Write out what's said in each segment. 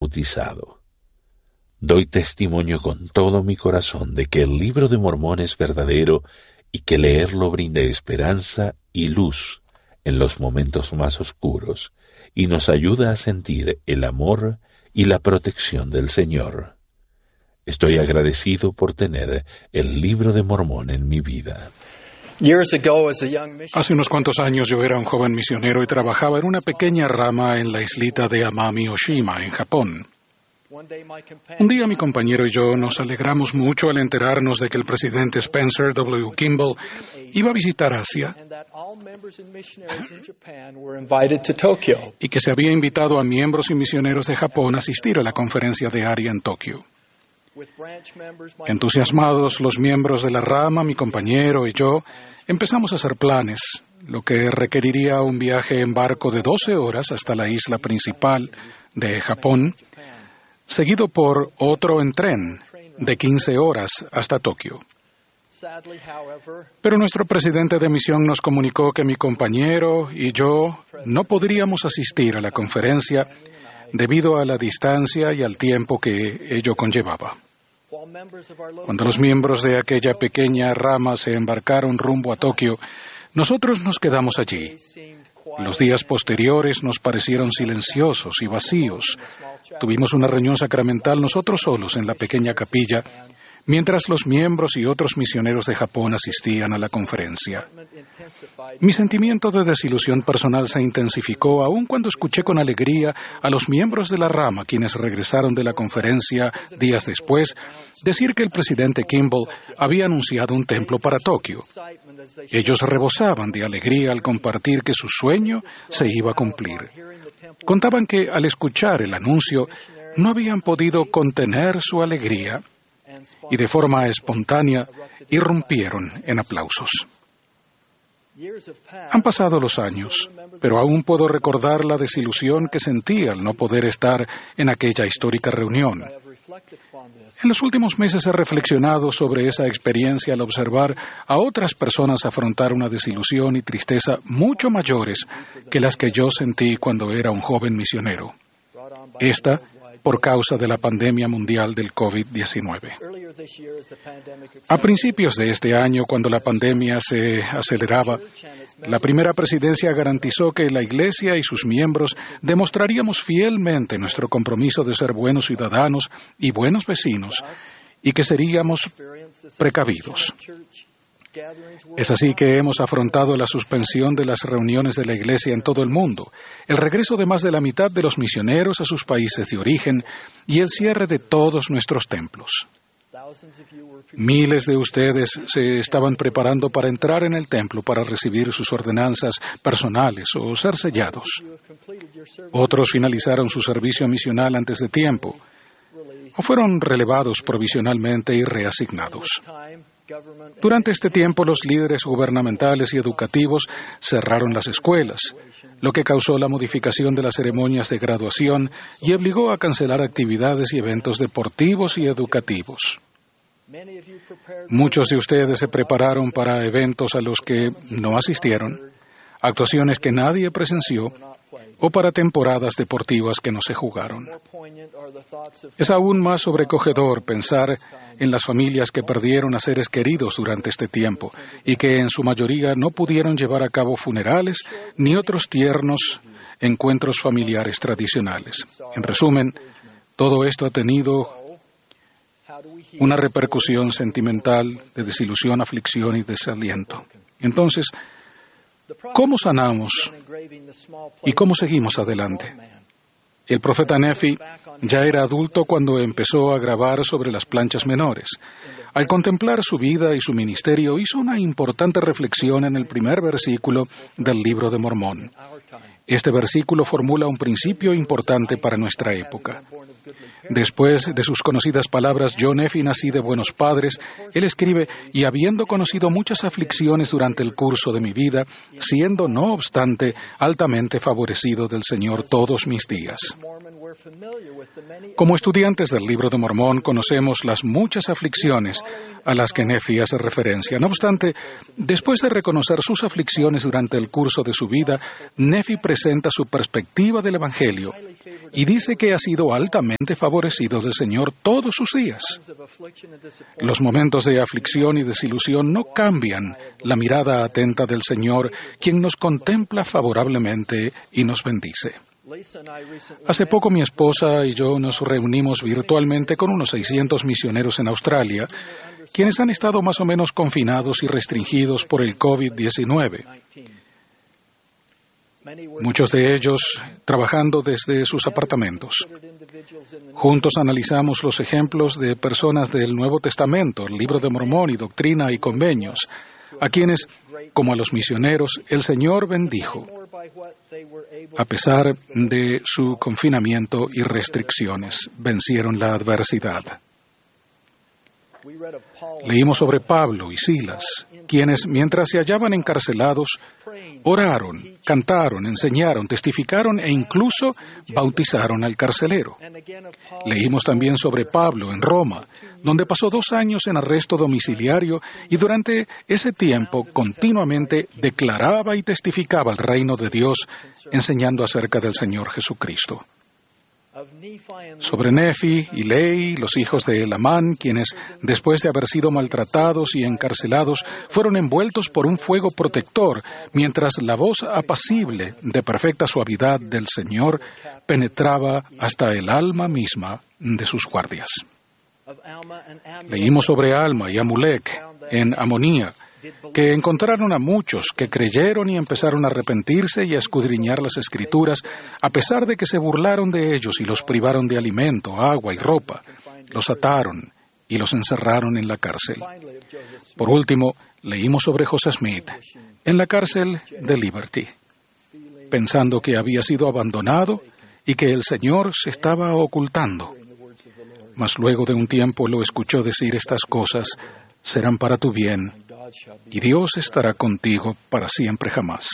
bautizado. Doy testimonio con todo mi corazón de que el Libro de Mormón es verdadero y que leerlo brinda esperanza y luz en los momentos más oscuros y nos ayuda a sentir el amor y la protección del Señor. Estoy agradecido por tener el Libro de Mormón en mi vida. Hace unos cuantos años yo era un joven misionero y trabajaba en una pequeña rama en la islita de Amami Oshima, en Japón. Un día mi compañero y yo nos alegramos mucho al enterarnos de que el presidente Spencer W. Kimball iba a visitar Asia y que se había invitado a miembros y misioneros de Japón a asistir a la conferencia de ARIA en Tokio. Entusiasmados, los miembros de la rama, mi compañero y yo, empezamos a hacer planes, lo que requeriría un viaje en barco de 12 horas hasta la isla principal de Japón, seguido por otro en tren de 15 horas hasta Tokio. Pero nuestro presidente de misión nos comunicó que mi compañero y yo no podríamos asistir a la conferencia debido a la distancia y al tiempo que ello conllevaba. Cuando los miembros de aquella pequeña rama se embarcaron rumbo a Tokio, nosotros nos quedamos allí. Los días posteriores nos parecieron silenciosos y vacíos. Tuvimos una reunión sacramental nosotros solos en la pequeña capilla, mientras los miembros y otros misioneros de Japón asistían a la conferencia. Mi sentimiento de desilusión personal se intensificó aún cuando escuché con alegría a los miembros de la rama, quienes regresaron de la conferencia días después, decir que el presidente Kimball había anunciado un templo para Tokio. Ellos rebosaban de alegría al compartir que su sueño se iba a cumplir. Contaban que al escuchar el anuncio no habían podido contener su alegría y de forma espontánea irrumpieron en aplausos. Han pasado los años, pero aún puedo recordar la desilusión que sentí al no poder estar en aquella histórica reunión. En los últimos meses he reflexionado sobre esa experiencia al observar a otras personas afrontar una desilusión y tristeza mucho mayores que las que yo sentí cuando era un joven misionero. Esta por causa de la pandemia mundial del COVID-19. A principios de este año, cuando la pandemia se aceleraba, la primera presidencia garantizó que la Iglesia y sus miembros demostraríamos fielmente nuestro compromiso de ser buenos ciudadanos y buenos vecinos, y que seríamos precavidos. Es así que hemos afrontado la suspensión de las reuniones de la Iglesia en todo el mundo, el regreso de más de la mitad de los misioneros a sus países de origen y el cierre de todos nuestros templos. Miles de ustedes se estaban preparando para entrar en el templo para recibir sus ordenanzas personales o ser sellados. Otros finalizaron su servicio misional antes de tiempo o fueron relevados provisionalmente y reasignados. Durante este tiempo, los líderes gubernamentales y educativos cerraron las escuelas, lo que causó la modificación de las ceremonias de graduación y obligó a cancelar actividades y eventos deportivos y educativos. Muchos de ustedes se prepararon para eventos a los que no asistieron, actuaciones que nadie presenció o para temporadas deportivas que no se jugaron. Es aún más sobrecogedor pensar en las familias que perdieron a seres queridos durante este tiempo y que en su mayoría no pudieron llevar a cabo funerales ni otros tiernos encuentros familiares tradicionales. En resumen, todo esto ha tenido una repercusión sentimental de desilusión, aflicción y desaliento. Entonces, ¿cómo sanamos y cómo seguimos adelante? El profeta Nefi ya era adulto cuando empezó a grabar sobre las planchas menores. Al contemplar su vida y su ministerio, hizo una importante reflexión en el primer versículo del Libro de Mormón. Este versículo formula un principio importante para nuestra época. Después de sus conocidas palabras, yo, Nefi, nací de buenos padres, él escribe, y habiendo conocido muchas aflicciones durante el curso de mi vida, siendo, no obstante, altamente favorecido del Señor todos mis días. Como estudiantes del Libro de Mormón, conocemos las muchas aflicciones a las que Nefi hace referencia. No obstante, después de reconocer sus aflicciones durante el curso de su vida, Nefi presenta su perspectiva del Evangelio y dice que ha sido altamente favorecido del Señor todos sus días. Los momentos de aflicción y desilusión no cambian la mirada atenta del Señor, quien nos contempla favorablemente y nos bendice. Hace poco mi esposa y yo nos reunimos virtualmente con unos 600 misioneros en Australia, quienes han estado más o menos confinados y restringidos por el COVID-19. Muchos de ellos trabajando desde sus apartamentos. Juntos analizamos los ejemplos de personas del Nuevo Testamento, el Libro de Mormón y Doctrina y Convenios, a quienes, como a los misioneros, el Señor bendijo, a pesar de su confinamiento y restricciones, vencieron la adversidad. Leímos sobre Pablo y Silas, quienes, mientras se hallaban encarcelados, oraron, cantaron, enseñaron, testificaron e incluso bautizaron al carcelero. Leímos también sobre Pablo en Roma, donde pasó 2 años en arresto domiciliario y durante ese tiempo continuamente declaraba y testificaba el reino de Dios, enseñando acerca del Señor Jesucristo. Sobre Nefi y Lei, los hijos de Elamán, quienes, después de haber sido maltratados y encarcelados, fueron envueltos por un fuego protector, mientras la voz apacible de perfecta suavidad del Señor penetraba hasta el alma misma de sus guardias. Leímos sobre Alma y Amulek en Amonía, que encontraron a muchos que creyeron y empezaron a arrepentirse y a escudriñar las Escrituras, a pesar de que se burlaron de ellos y los privaron de alimento, agua y ropa, los ataron y los encerraron en la cárcel. Por último, leímos sobre José Smith en la cárcel de Liberty, pensando que había sido abandonado y que el Señor se estaba ocultando. Mas luego de un tiempo lo escuchó decir estas cosas: serán para tu bien, y Dios estará contigo para siempre jamás.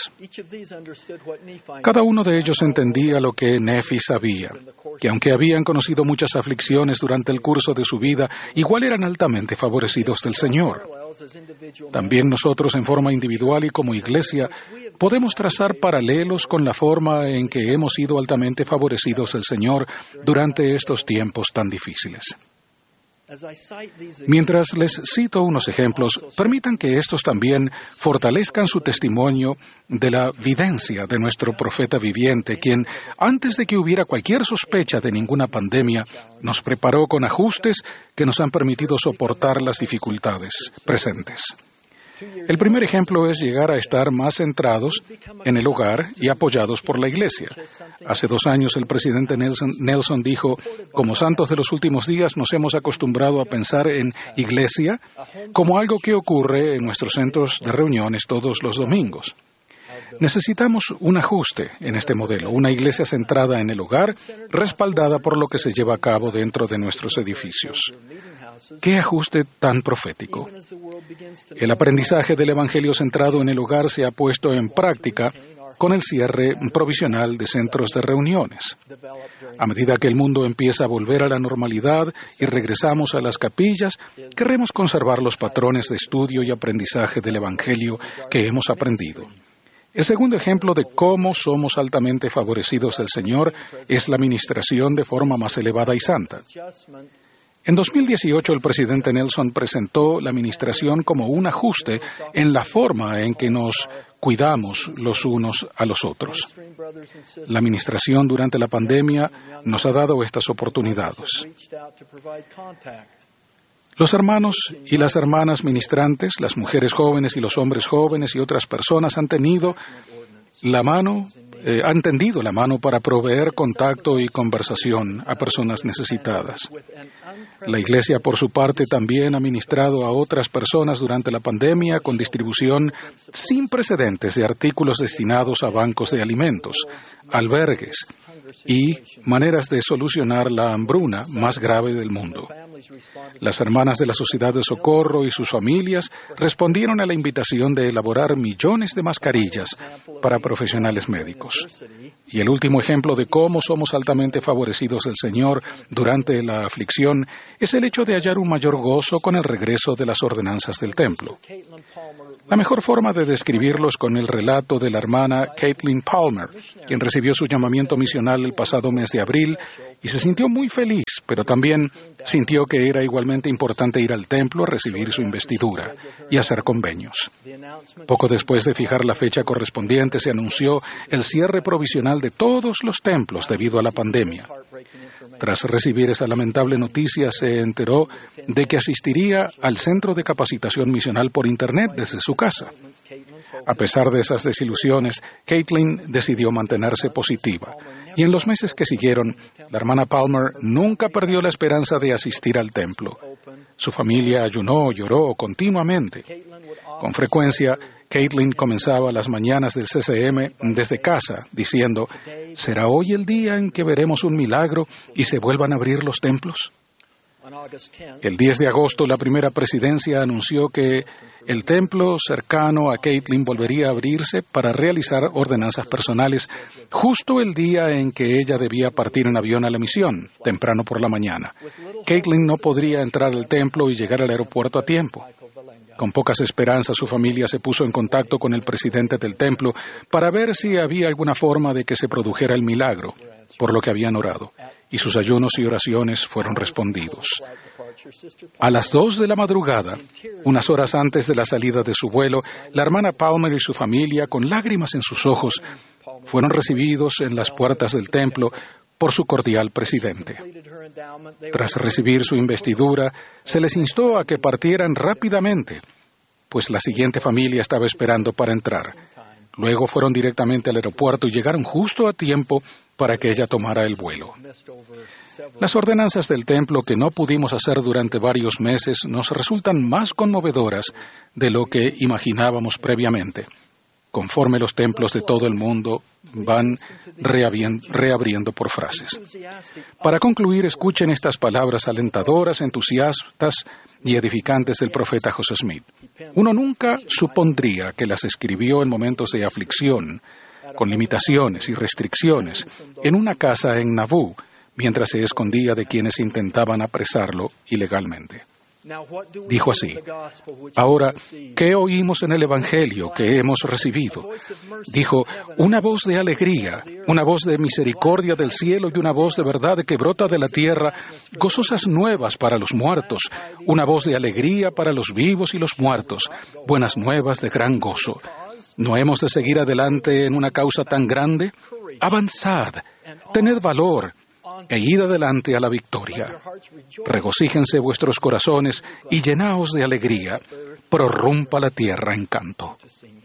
Cada uno de ellos entendía lo que Nefi sabía, que aunque habían conocido muchas aflicciones durante el curso de su vida, igual eran altamente favorecidos del Señor. También nosotros, en forma individual y como iglesia, podemos trazar paralelos con la forma en que hemos sido altamente favorecidos del Señor durante estos tiempos tan difíciles. Mientras les cito unos ejemplos, permitan que estos también fortalezcan su testimonio de la videncia de nuestro profeta viviente, quien, antes de que hubiera cualquier sospecha de ninguna pandemia, nos preparó con ajustes que nos han permitido soportar las dificultades presentes. El primer ejemplo es llegar a estar más centrados en el hogar y apoyados por la Iglesia. Hace 2 años el presidente Nelson dijo: como santos de los últimos días nos hemos acostumbrado a pensar en Iglesia como algo que ocurre en nuestros centros de reuniones todos los domingos. Necesitamos un ajuste en este modelo, una iglesia centrada en el hogar, respaldada por lo que se lleva a cabo dentro de nuestros edificios. ¡Qué ajuste tan profético! El aprendizaje del Evangelio centrado en el hogar se ha puesto en práctica con el cierre provisional de centros de reuniones. A medida que el mundo empieza a volver a la normalidad y regresamos a las capillas, queremos conservar los patrones de estudio y aprendizaje del Evangelio que hemos aprendido. El segundo ejemplo de cómo somos altamente favorecidos del Señor es la ministración de forma más elevada y santa. En 2018, el presidente Nelson presentó la ministración como un ajuste en la forma en que nos cuidamos los unos a los otros. La ministración durante la pandemia nos ha dado estas oportunidades. Los hermanos y las hermanas ministrantes, las mujeres jóvenes y los hombres jóvenes y otras personas han tendido la mano para proveer contacto y conversación a personas necesitadas. La Iglesia, por su parte, también ha ministrado a otras personas durante la pandemia con distribución sin precedentes de artículos destinados a bancos de alimentos, albergues y maneras de solucionar la hambruna más grave del mundo. Las hermanas de la Sociedad de Socorro y sus familias respondieron a la invitación de elaborar millones de mascarillas para profesionales médicos. Y el último ejemplo de cómo somos altamente favorecidos del Señor durante la aflicción es el hecho de hallar un mayor gozo con el regreso de las ordenanzas del templo. La mejor forma de describirlo es con el relato de la hermana Caitlin Palmer, quien recibió su llamamiento misional el pasado mes de abril y se sintió muy feliz, pero también sintió que era igualmente importante ir al templo a recibir su investidura y hacer convenios. Poco después de fijar la fecha correspondiente, se anunció el cierre provisional de todos los templos debido a la pandemia. Tras recibir esa lamentable noticia, se enteró de que asistiría al centro de capacitación misional por Internet desde su casa. A pesar de esas desilusiones, Caitlin decidió mantenerse positiva, y en los meses que siguieron, la hermana Palmer nunca perdió la esperanza de asistir al templo. Su familia ayunó, lloró continuamente. Con frecuencia, Caitlin comenzaba las mañanas del CCM desde casa, diciendo: ¿será hoy el día en que veremos un milagro y se vuelvan a abrir los templos? El 10 de agosto, la primera presidencia anunció que el templo cercano a Caitlin volvería a abrirse para realizar ordenanzas personales justo el día en que ella debía partir en avión a la misión, temprano por la mañana. Caitlin no podría entrar al templo y llegar al aeropuerto a tiempo. Con pocas esperanzas, su familia se puso en contacto con el presidente del templo para ver si había alguna forma de que se produjera el milagro, por lo que habían orado, y sus ayunos y oraciones fueron respondidos. A las 2 de la madrugada, unas horas antes de la salida de su vuelo, la hermana Palmer y su familia, con lágrimas en sus ojos, fueron recibidos en las puertas del templo por su cordial presidente. Tras recibir su investidura, se les instó a que partieran rápidamente, pues la siguiente familia estaba esperando para entrar. Luego fueron directamente al aeropuerto y llegaron justo a tiempo para que ella tomara el vuelo. Las ordenanzas del templo que no pudimos hacer durante varios meses nos resultan más conmovedoras de lo que imaginábamos previamente, conforme los templos de todo el mundo van reabriendo por fases. Para concluir, escuchen estas palabras alentadoras, entusiastas y edificantes del profeta José Smith. Uno nunca supondría que las escribió en momentos de aflicción, con limitaciones y restricciones, en una casa en Nauvoo, mientras se escondía de quienes intentaban apresarlo ilegalmente. Dijo así: ahora, ¿qué oímos en el Evangelio que hemos recibido? Dijo: una voz de alegría, una voz de misericordia del cielo y una voz de verdad que brota de la tierra, gozosas nuevas para los muertos, una voz de alegría para los vivos y los muertos, buenas nuevas de gran gozo. ¿No hemos de seguir adelante en una causa tan grande? Avanzad, tened valor, e id adelante a la victoria. Regocíjense vuestros corazones y llenaos de alegría. Prorrumpa la tierra en canto.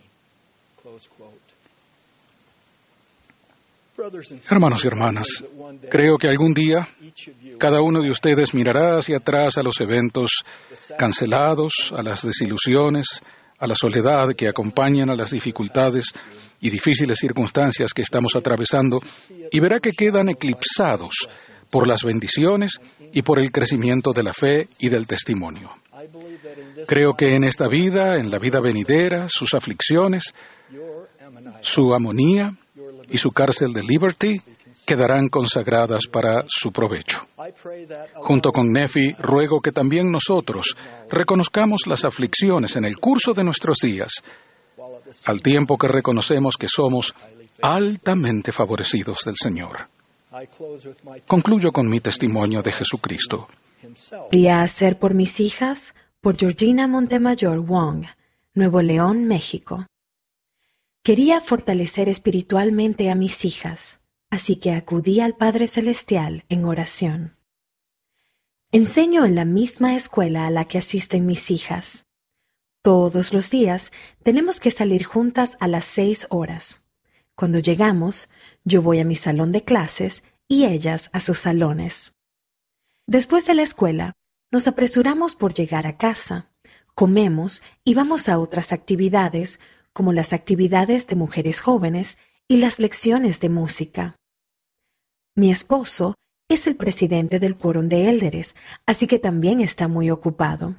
Hermanos y hermanas, creo que algún día cada uno de ustedes mirará hacia atrás a los eventos cancelados, a las desilusiones, a la soledad que acompañan a las dificultades y difíciles circunstancias que estamos atravesando, y verá que quedan eclipsados por las bendiciones y por el crecimiento de la fe y del testimonio. Creo que en esta vida, en la vida venidera, sus aflicciones, su amonía y su cárcel de Liberty quedarán consagradas para su provecho. Junto con Nefi, ruego que también nosotros reconozcamos las aflicciones en el curso de nuestros días, al tiempo que reconocemos que somos altamente favorecidos del Señor. Concluyo con mi testimonio de Jesucristo. Quería hacer por mis hijas, por Georgina Montemayor Wong, Nuevo León, México. Quería fortalecer espiritualmente a mis hijas, así que acudí al Padre Celestial en oración. Enseño en la misma escuela a la que asisten mis hijas. Todos los días tenemos que salir juntas a las 6 horas. Cuando llegamos, yo voy a mi salón de clases y ellas a sus salones. Después de la escuela, nos apresuramos por llegar a casa, comemos y vamos a otras actividades, como las actividades de mujeres jóvenes y las lecciones de música. Mi esposo es el presidente del quórum de élderes, así que también está muy ocupado.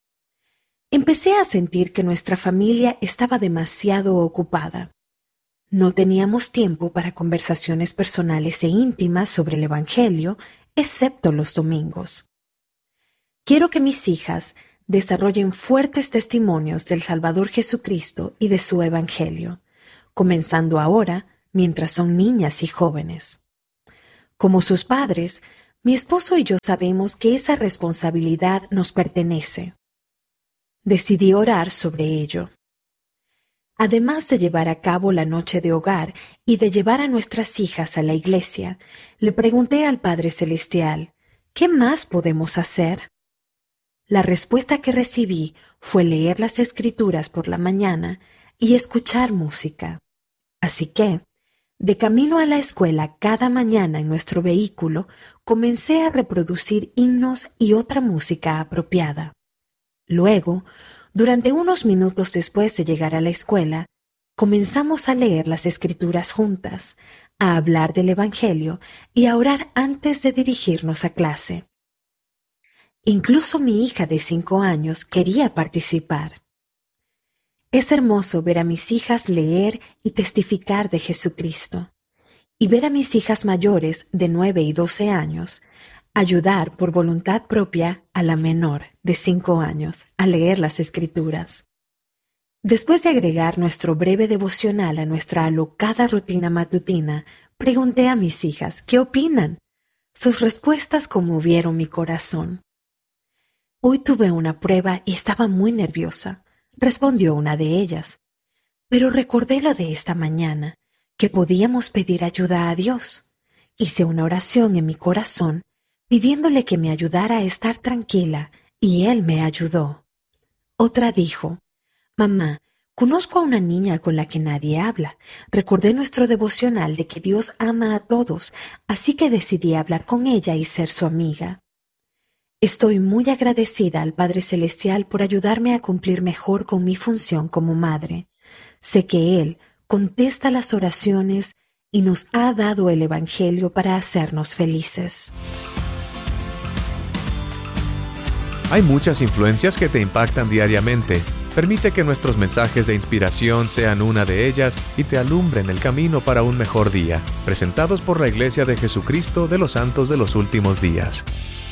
Empecé a sentir que nuestra familia estaba demasiado ocupada. No teníamos tiempo para conversaciones personales e íntimas sobre el Evangelio, excepto los domingos. Quiero que mis hijas desarrollen fuertes testimonios del Salvador Jesucristo y de su Evangelio, comenzando ahora mientras son niñas y jóvenes. Como sus padres, mi esposo y yo sabemos que esa responsabilidad nos pertenece. Decidí orar sobre ello. Además de llevar a cabo la noche de hogar y de llevar a nuestras hijas a la iglesia, le pregunté al Padre Celestial, ¿qué más podemos hacer? La respuesta que recibí fue leer las Escrituras por la mañana y escuchar música. Así que, de camino a la escuela cada mañana en nuestro vehículo, comencé a reproducir himnos y otra música apropiada. Luego, durante unos minutos después de llegar a la escuela, comenzamos a leer las Escrituras juntas, a hablar del Evangelio y a orar antes de dirigirnos a clase. Incluso mi hija de 5 años quería participar. Es hermoso ver a mis hijas leer y testificar de Jesucristo, y ver a mis hijas mayores de 9 y 12 años ayudar por voluntad propia a la menor de 5 años a leer las Escrituras. Después de agregar nuestro breve devocional a nuestra alocada rutina matutina, pregunté a mis hijas qué opinan. Sus respuestas conmovieron mi corazón. Hoy tuve una prueba y estaba muy nerviosa, respondió una de ellas. Pero recordé lo de esta mañana, que podíamos pedir ayuda a Dios. Hice una oración en mi corazón, pidiéndole que me ayudara a estar tranquila, y Él me ayudó. Otra dijo, «Mamá, conozco a una niña con la que nadie habla. Recordé nuestro devocional de que Dios ama a todos, así que decidí hablar con ella y ser su amiga. Estoy muy agradecida al Padre Celestial por ayudarme a cumplir mejor con mi función como madre. Sé que Él contesta las oraciones y nos ha dado el Evangelio para hacernos felices». Hay muchas influencias que te impactan diariamente. Permite que nuestros mensajes de inspiración sean una de ellas y te alumbren el camino para un mejor día. Presentados por la Iglesia de Jesucristo de los Santos de los Últimos Días.